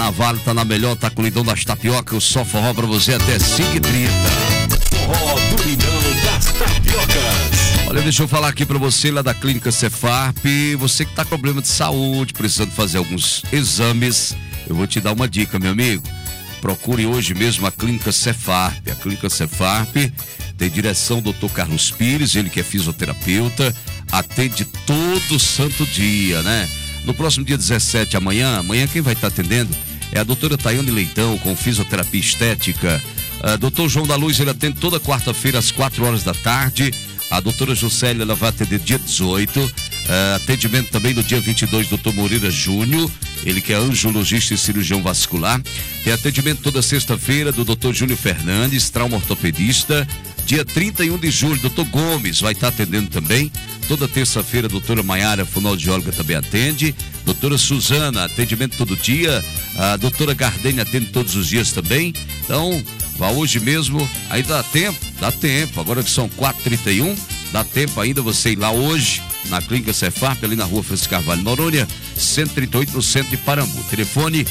na Vale, tá na melhor, tá com o Lindão das Tapioca, o só forró pra você até 5h30. Forró do Lindão das Tapiocas. Olha, deixa eu falar aqui pra você lá da Clínica Cefarp, você que tá com problema de saúde, precisando fazer alguns exames, eu vou te dar uma dica, meu amigo. Procure hoje mesmo a Clínica Cefarp. A Clínica Cefarp tem direção do Dr. Carlos Pires, ele que é fisioterapeuta, atende todo santo dia, né? No próximo dia 17, amanhã quem vai estar atendendo é a doutora Tayane Leitão, com fisioterapia estética. Doutor João da Luz, ele atende toda quarta-feira às 4 horas da tarde. A doutora Juscelia, ela vai atender dia 18. Atendimento também no dia 22, doutor Moreira Júnior, ele que é angiologista e cirurgião vascular. Tem atendimento toda sexta-feira do doutor Júnior Fernandes, trauma ortopedista. Dia 31 de julho, doutor Gomes vai estar atendendo também. Toda terça-feira, a doutora Maiara, fonoaudióloga, também atende. Doutora Suzana, atendimento todo dia. A doutora Gardene atende todos os dias também. Então, vá hoje mesmo. Aí dá tempo. Agora que são 4h31, dá tempo ainda você ir lá hoje, na Clínica Cefarp, ali na rua Francisco Carvalho, Noronha, 138, no centro de Parambu. Telefone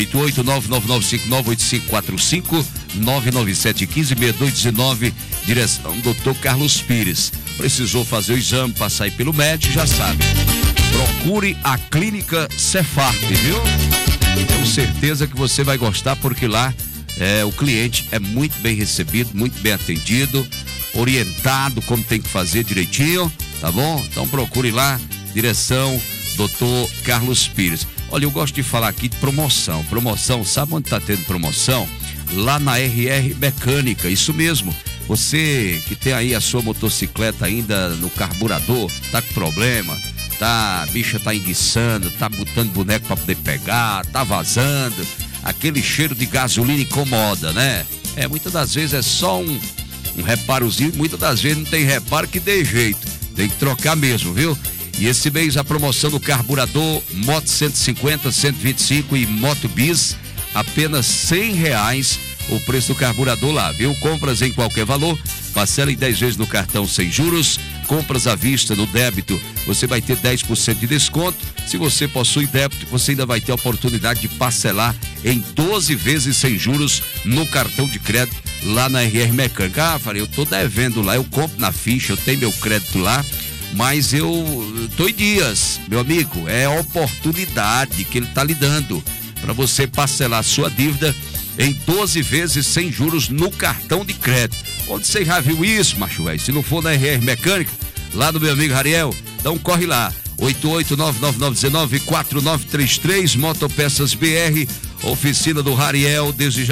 88999598545, 997156219, direção Dr. Carlos Pires. Precisou fazer o exame, passar aí pelo médico, já sabe. Procure a Clínica Cefarp, viu? Tenho certeza que você vai gostar, porque lá o cliente é muito bem recebido, muito bem atendido, orientado como tem que fazer direitinho, tá bom? Então procure lá, direção Dr. Carlos Pires. Olha, eu gosto de falar aqui de promoção, sabe onde tá tendo promoção? Lá na RR Mecânica, isso mesmo. Você que tem aí a sua motocicleta ainda no carburador, tá com problema, a bicha tá enguiçando, tá botando boneco pra poder pegar, tá vazando, aquele cheiro de gasolina incomoda, né? Muitas das vezes é só um reparozinho, muitas das vezes não tem reparo que dê jeito, tem que trocar mesmo, viu? E esse mês a promoção do carburador Moto 150, 125 e Moto Bis, apenas R$100 o preço do carburador lá, viu? Compras em qualquer valor, parcela em 10 vezes no cartão sem juros, compras à vista no débito, você vai ter 10% de desconto. Se você possui débito, você ainda vai ter a oportunidade de parcelar em 12 vezes sem juros no cartão de crédito lá na RR Mecânica. Eu tô devendo lá, eu compro na ficha, eu tenho meu crédito lá, mas eu tô em dias, meu amigo, é a oportunidade que ele tá lhe dando para você parcelar a sua dívida em 12 vezes sem juros no cartão de crédito. Onde você já viu isso, macho velho? Se não for na RR Mecânica, lá do meu amigo Rariel, então corre lá, 88999194933, Motopeças BR, oficina do Rariel, desde já.